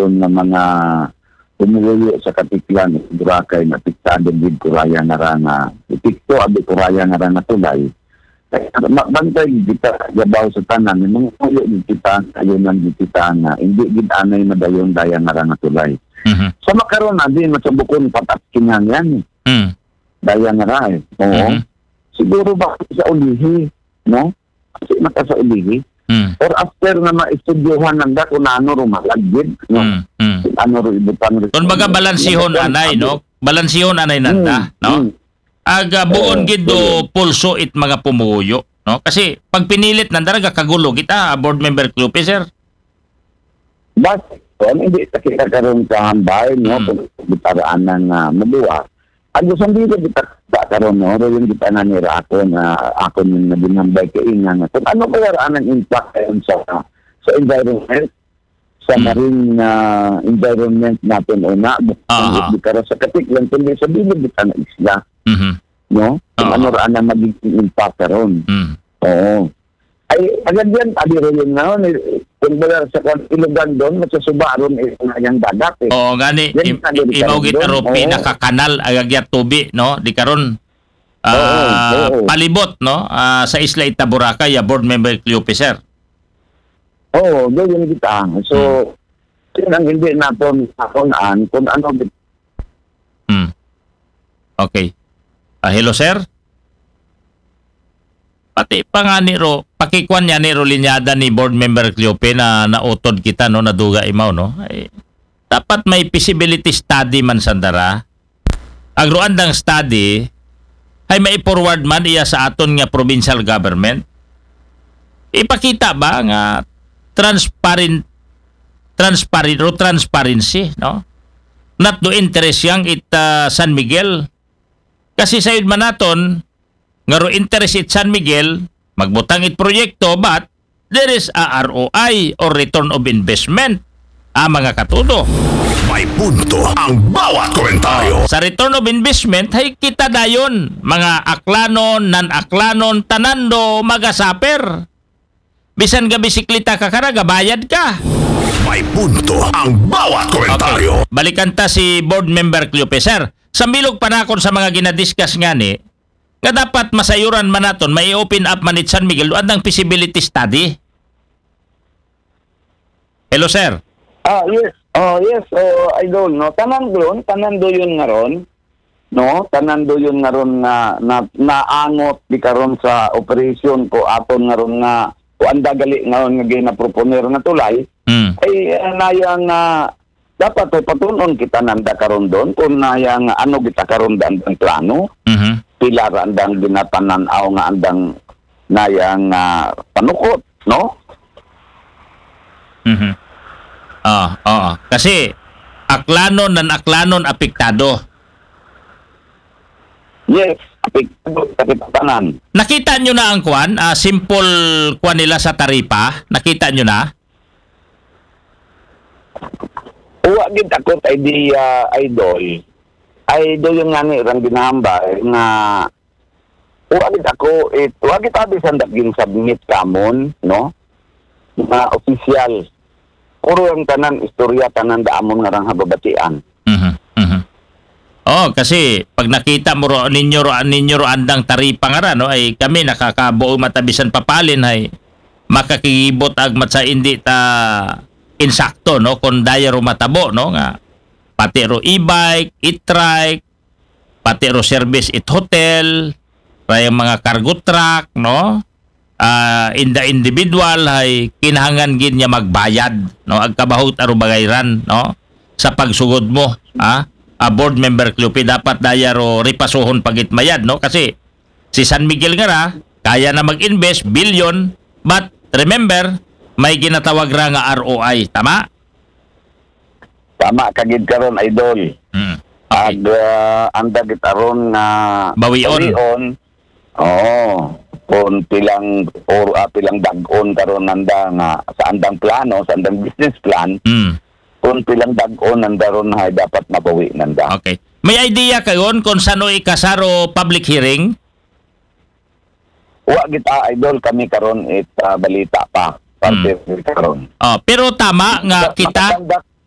aton nga mga pumuyo sa Katiklan, Boracay, napiktado din kuraya nga nga, ipikto abi kuraya nga nga tulay. Bantay kita gabaw sa tanan, mga puyo kita, ayun lang kita nga, hindi ginanay madayon daya nga tulay. Sa makaroon na din, masabukon patak kinang yan. Daya nga oo. Siguro ba sa ulihi, no? Kasi maka sa ulihi. Or after na maistudyohan ng dako na ano rumalagid, no? Ano ro ibutan ro. Kung baga balansihon anay, no? Balansihon anay nanda, no? Aga buon gid do pulso it mga pumuyo, no? Kasi pag pinilit nanda kagulo kita board member club, sir. But hindi kita karon sa hambay, no? Kung bitaraan ng mabuwa. Ang gusto dito kita karon, no? Yung kita na nira ako yung nabinambay kaingan. Kung ano ba yaraan ang impact sa environment, sa marine environment natin o na, di karon sa Katiklan, kundi sa bilog kita na isla. No? Kung ano raan na magiging impact karon. Oo. Ay, agad yan, adiro yun na, kung ba sa ilugan doon, masasubaron yung dagat. Oo, gani, imaw kita ro pinakakanal, agagyat tubi, no? Di karon palibot, no? Sa Isla Ita, Boracay, board member Cleope, sir. Oo, doon kita. So, sinang hindi natin kakunaan kung ano. Okay. Hello, sir? Pati pa nga ni Ro, pakikuan niya ni Rolinyada ni board member Cleope na nautod kita, no? Naduga imaw, no? Ay, dapat may feasibility study man sandara. Ang ruandang study ay mai-forward man iya sa aton nga provincial government. Ipakita ba nga transparency, no? Not do interest yang San Miguel. Kasi sayod man naton nga ro interest it San Miguel, magbutang it proyekto, but there is a ROI or return of investment. Mga katudo. May punto ang bawat komentaryo. Sa return of investment, hay kita dayon. Mga aklanon, nan-aklanon, tanando, magasaper. Bisan ga bisikleta ka karaga, bayad ka. May punto ang bawat komentaryo. Okay. Balikan ta si board member Cleope, sir. Sa bilog panakon sa mga ginadiscuss nga ni, nga dapat masayuran man naton, may open up man it San Miguel, doon ang feasibility study. Hello, sir. Yes. Yes, idol, no. Tanan do yun nga ron. No, tanan do yun nga ron na naangot di karon sa operation ko aton nga ron nga anda gali nga ron nga ginaproponer na tulay. Ay nayang dapat ay patunon kita nanda karon doon kung nayang ano kita karon dan ang plano. Pila andang ginatanan-aw nga andang nayang panukot, no? Kasi aklanon nan aklanon apektado. Yes, apektado sa kitatanan. Nakita nyo na ang kwan? Simple kwan nila sa taripa? Nakita nyo na? Uwa gid ako idea, idol. Idol yung nga ni rang ginahambay nga uwa gid ako uwa gid abi sandak gin submit kamon, no? Na official. Puro ang tanan istorya tanan daamon nga rang hababatian. Kasi pag nakita mo ninyo andang taripa nga ra, no, ay kami nakakabuo matabisan papalin ay makakibot agmat sa hindi ta insakto, no, kung daya ro matabo, no, nga pati ro e-bike, e-trike, pati ro service it hotel, yung mga cargo truck, no, in the individual ay kinahangan gin niya magbayad, no, agkabahot aro bagayran, no, sa pagsugod mo, board member Cleope, dapat daya ro ripasuhon pagit mayad, no, kasi si San Miguel nga ra kaya na mag-invest billion, but remember may ginatawag ra nga ROI, tama? Tama kagid karon, idol. Okay. Anda gitaron na bawion. Kung pilang dag-on karon nanda nga sa andang plano, sa andang business plan. Kung pilang dag-on nanda ron ay dapat mabawi nanda. Okay. May idea kayon kung sano ikasaro public hearing? Wa kita, idol, kami karon balita pa. Karon. Pero tama nga kita